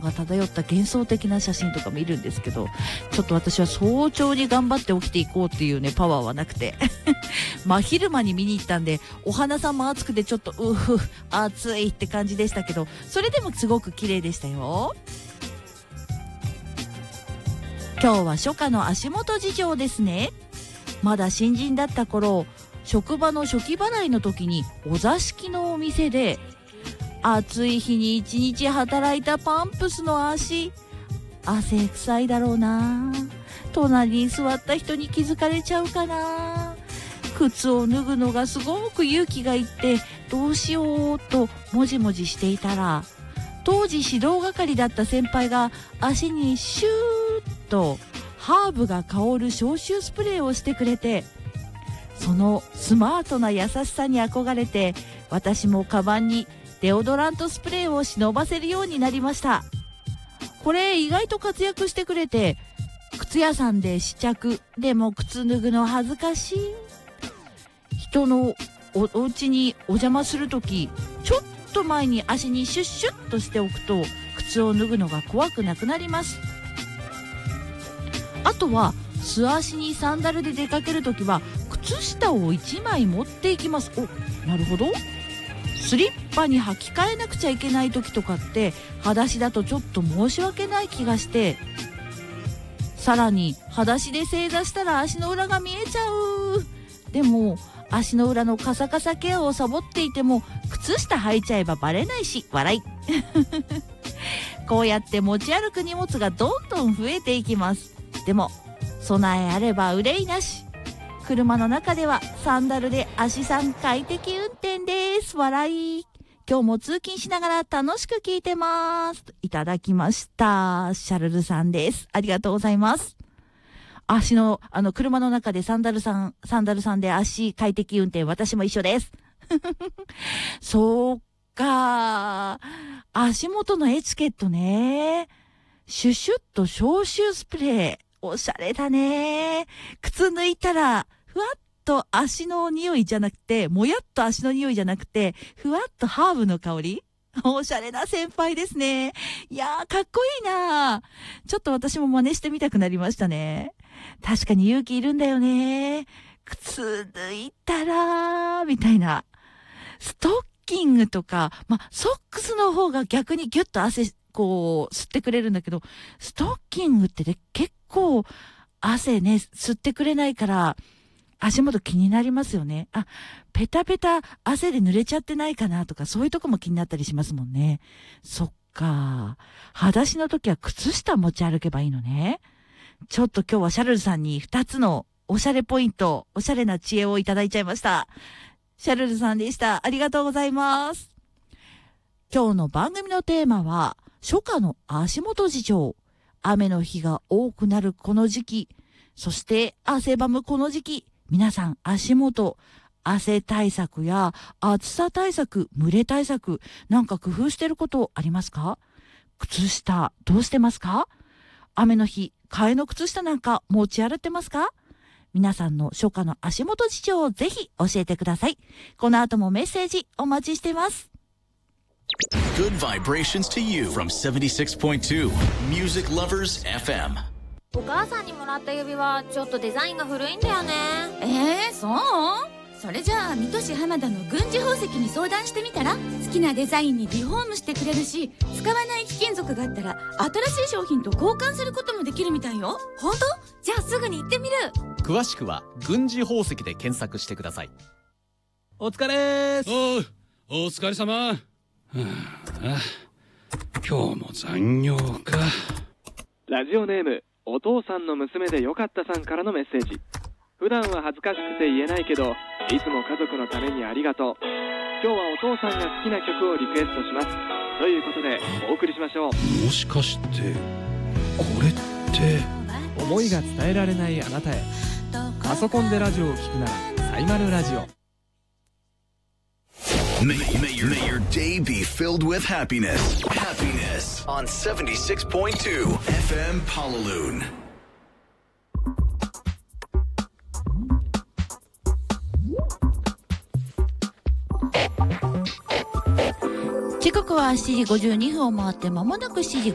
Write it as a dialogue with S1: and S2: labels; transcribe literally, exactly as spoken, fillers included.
S1: が漂った幻想的な写真とか見るんですけど、ちょっと私は早朝に頑張って起きていこうっていうねパワーはなくて真昼間に見に行ったんで、お花さんも暑くてちょっとうふ暑いって感じでしたけど、それでもすごく綺麗でしたよ。今日は初夏の足元事情ですね。まだ新人だった頃、職場の初期払いの時にお座敷のお店で、暑い日に一日働いたパンプスの足、汗臭いだろうな、隣に座った人に気づかれちゃうかな、靴を脱ぐのがすごく勇気がいってどうしようともじもじしていたら、当時指導係だった先輩が足にシューッとハーブが香る消臭スプレーをしてくれて、そのスマートな優しさに憧れて、私もカバンにデオドラントスプレーを忍ばせるようになりました。これ意外と活躍してくれて、靴屋さんで試着、でも靴脱ぐの恥ずかしい、人の お, お家にお邪魔するとき、ちょっと前に足にシュッシュッとしておくと靴を脱ぐのが怖くなくなります。あとは素足にサンダルで出かけるときは靴下をいちまい持っていきます。お、なるほど。スリッパに履き替えなくちゃいけない時とかって裸足だとちょっと申し訳ない気がして、さらに裸足で正座したら足の裏が見えちゃう。でも足の裏のカサカサケアをサボっていても靴下履いちゃえばバレないし、笑いこうやって持ち歩く荷物がどんどん増えていきます。でも備えあれば憂いなし。車の中ではサンダルで足さん快適運転です。笑い。今日も通勤しながら楽しく聞いてます。いただきました。シャルルさんです。ありがとうございます。足の、あの、車の中でサンダルさん、サンダルさんで足快適運転、私も一緒です。そうか。足元のエチケットね。シュシュッと消臭スプレー。おしゃれだね。靴脱いたら、ふわっと足の匂いじゃなくて、もやっと足の匂いじゃなくて、ふわっとハーブの香り。おしゃれな先輩ですね。いやー、かっこいいな。ちょっと私も真似してみたくなりましたね。確かに勇気いるんだよね。靴脱いたらー、みたいな。ストッキングとか、ま、ソックスの方が逆にギュッと汗、こう、吸ってくれるんだけど、ストッキングってね、結構、汗ね、吸ってくれないから、足元気になりますよね。あ、ペタペタ汗で濡れちゃってないかなとか、そういうとこも気になったりしますもんね。そっか。裸足の時は靴下持ち歩けばいいのね。ちょっと今日はシャルルさんにふたつのおしゃれポイント、おしゃれな知恵をいただいちゃいました。シャルルさんでした。ありがとうございます。今日の番組のテーマは、初夏の足元事情。雨の日が多くなるこの時期、そして汗ばむこの時期、皆さん足元、汗対策や暑さ対策、蒸れ対策、なんか工夫してることありますか？靴下どうしてますか？雨の日、替えの靴下なんか持ち歩ってますか？皆さんの初夏の足元事情をぜひ教えてください。この後もメッセージお待ちしています。
S2: Good vibrations to you from セブンティシックスポイントツー Music Lovers エフエム。
S3: お母さんにもらった指輪ちょっとデザインが古いんだよね。
S4: えー、そう？それじゃあ水戸市浜田の軍事宝石に相談してみたら？好きなデザインにリフォームしてくれるし、使わない貴金属があったら新しい商品と交換することもできるみたいよ。
S3: 本当？じゃあすぐに行ってみる。
S5: 詳しくは軍事宝石で検索してください。
S6: お疲れーす。
S7: おう、お疲れ様。はああ、今日も残業か。
S8: ラジオネームお父さんの娘でよかったさんからのメッセージ。普段は恥ずかしくて言えないけど、いつも家族のためにありがとう。今日はお父さんが好きな曲をリクエストします。ということでお送りしましょう。
S7: もしかしてこれって
S6: 思いが伝えられないあなたへ。パソコンでラジオを聞くならサイマルラジオ。
S2: May, may, your, may your day be filled with happiness. Happiness on セブンティシックスポイントツー エフエム Pallaloon。
S1: 時刻はしちじごじゅうにふんを回って間もなくしちじ